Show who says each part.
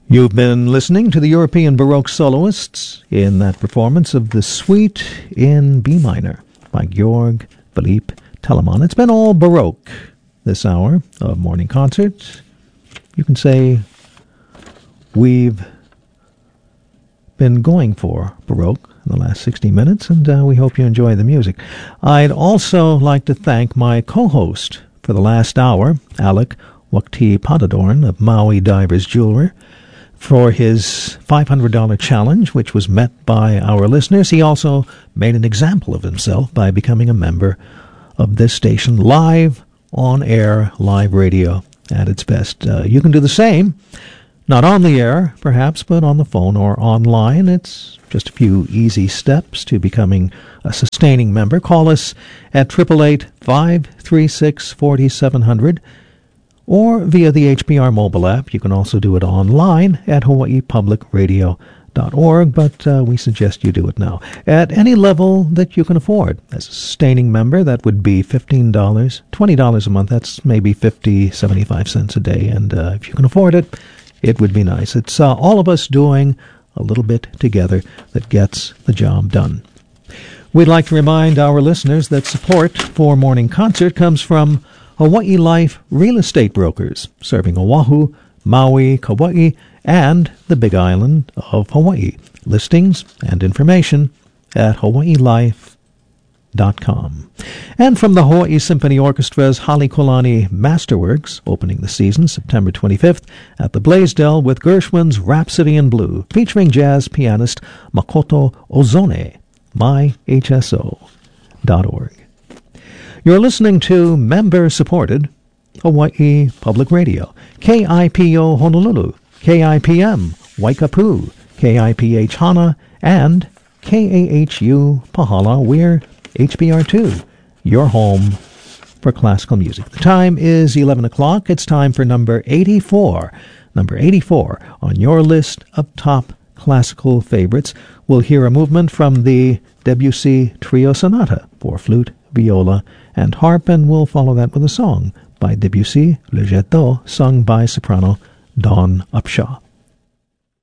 Speaker 1: You've been listening to the European Baroque soloists in that performance of the Suite in B minor by Georg Philipp Telemann. It's been all Baroque this hour of Morning Concert. You can say we've been going for Baroque in the last 60 minutes, and we hope you enjoy the music. I'd also like to thank my co-host for the last hour, Alec Wakti Padadorn of Maui Divers Jewelry, for his $500 challenge, which was met by our listeners. He also made an example of himself by becoming a member of this station, live on air, live radio at its best. You can do the same, not on the air, perhaps, but on the phone or online. It's just a few easy steps to becoming a sustaining member. Call us at 888-536-4700. or via the HPR mobile app. You can also do it online at hawaiipublicradio.org, but we suggest you do it now. At any level that you can afford. As a sustaining member, that would be $15, $20 a month. That's maybe 50, 75 cents a day, and if you can afford it, it would be nice. It's all of us doing a little bit together that gets the job done. We'd like to remind our listeners that support for Morning Concert comes from Hawaii Life Real Estate Brokers, serving Oahu, Maui, Kauai, and the Big Island of Hawaii. Listings and information at hawaiilife.com. And from the Hawaii Symphony Orchestra's Halekulani Masterworks, opening the season September 25th at the Blaisdell with Gershwin's Rhapsody in Blue, featuring jazz pianist Makoto Ozone, myhso.org. You're listening to member-supported Hawaii Public Radio, KIPO Honolulu, KIPM Waikapu, KIPH Hana, and KAHU Pahala. We're HBR2, your home for classical music. The time is 11 o'clock. It's time for number 84. Number 84 on your list of top classical favorites. We'll hear a movement from the Debussy Trio Sonata for flute, viola, and harp, and we'll follow that with a song by Debussy, Le Jet d'Eau, sung by soprano Dawn Upshaw.